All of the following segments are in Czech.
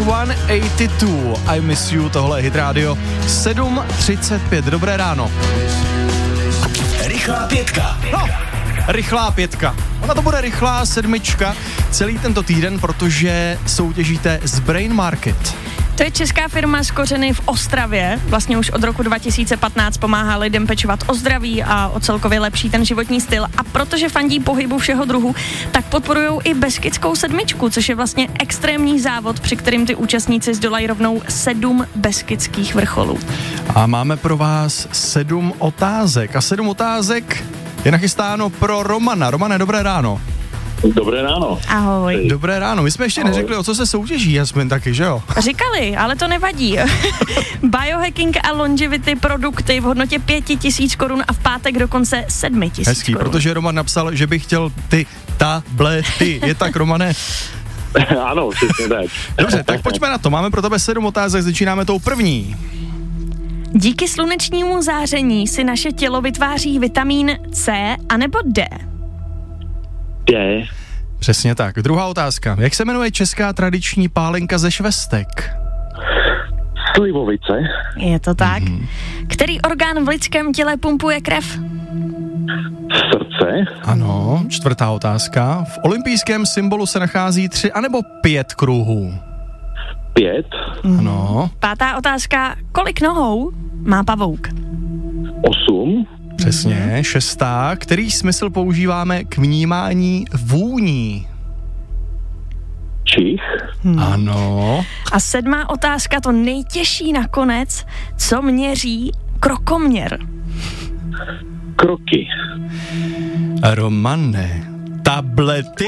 Blink-182, I Miss You, tohle je Hit Radio, 7:35, dobré ráno. Rychlá pětka. No, rychlá pětka. Ona to bude rychlá sedmička celý tento týden, protože soutěžíte z Brain Market. To je česká firma s kořeny v Ostravě. Vlastně už od roku 2015 pomáhá lidem pečovat o zdraví a o celkově lepší ten životní styl. A protože fandí pohybu všeho druhu, tak podporujou i Beskidskou sedmičku, což je vlastně extrémní závod, při kterým ty účastníci zdolají rovnou 7 beskydských vrcholů. A máme pro vás 7 otázek. A 7 otázek je nachystáno pro Romana. Romane, dobré ráno. Dobré ráno. Ahoj. Dobré ráno. My jsme ještě neřekli, o co se soutěží, Jasmin, taky, že jo? Říkali, ale to nevadí. Biohacking a longevity produkty v hodnotě 5 000 korun a v pátek dokonce 7 000 Hezký, korun. protože Roman napsal, že by chtěl ty tablety. Je tak, Romane? Ano, přesně tak. Dobře, tak pojďme na to. Máme pro tebe 7 otázek, začínáme tou první. Díky slunečnímu záření si naše tělo vytváří vitamín C anebo D. Je. Přesně tak. Druhá otázka. Jak se jmenuje česká tradiční pálenka ze švestek? Slivovice. Je to tak. Který orgán v lidském těle pumpuje krev? Srdce. Ano. Čtvrtá otázka. V olympijském symbolu se nachází 3 anebo 5 kruhů? 5. Ano. Pátá otázka. Kolik nohou má pavouk? 8. Přesně. Šestá. Který smysl používáme k vnímání vůní? Čich. Ano. A 7. otázka, to nejtěžší nakonec. Co měří krokoměr? Kroky. Romane. Tablety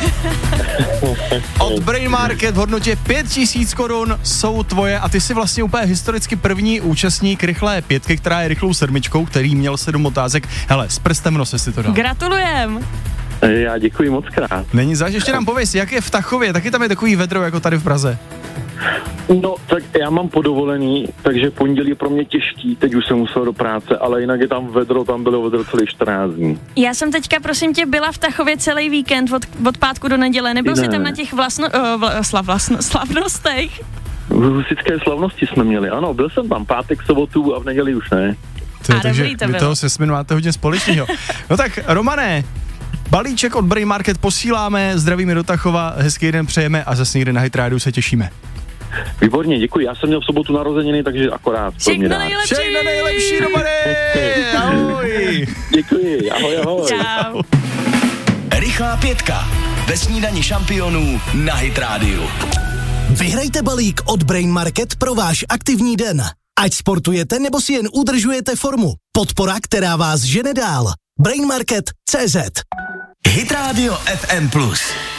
od Brain Market v hodnotě 5 000 korun jsou tvoje a ty jsi vlastně úplně historicky první účastník rychlé pětky, která je rychlou sedmičkou, který měl 7 otázek. Hele, s prstem v nose si to dal. Gratulujem. Já děkuji moc krát. Není zač, ještě nám pověs, jak je v Tachově, taky tam je takový vedro jako tady v Praze. No, tak já mám podovolený, takže pondělí je pro mě těžký, teď už jsem musel do práce, ale jinak je tam vedro, tam bylo vedro celý 14 dní. Já jsem teďka, prosím tě, byla v Tachově celý víkend od pátku do neděle. Nebyl jsi tam na těch slavnostech? Husické slavnosti jsme měli, ano, byl jsem tam pátek, sobotu a v neděli už ne. Takže vy toho se Jasmin máte hodně společného. No tak, Romane, balíček od Brain Market posíláme, zdravíme do Tachova, hezký den přejeme a zase někde na Hit Radio se těšíme. Výborně, děkuji, já jsem měl v sobotu narozeniny, takže akorát. Všechno nejlepší! Všechno nejlepší, Romane! Ahoj! Děkuji, ahoj, ahoj. Čau. Rychlá pětka. Ve snídani šampionů na Hit Radio. Vyhrajte balík od Brain Market pro váš aktivní den. Ať sportujete nebo si jen udržujete formu. Podpora, která vás žene dál. Brainmarket.cz Hit Radio FM+.